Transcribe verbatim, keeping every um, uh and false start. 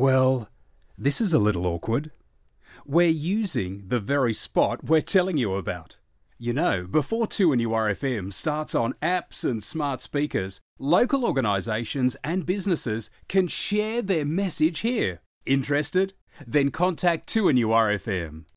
Well, this is a little awkward. We're using the very spot we're telling you about. You know, before two N U R F M starts on apps and smart speakers, local organisations and businesses can share their message here. Interested? Then contact two N U R F M.